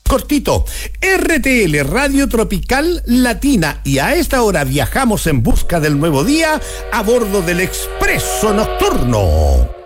Cortito, RTL Radio Tropical Latina, y a esta hora viajamos en busca del nuevo día a bordo del Expreso Nocturno.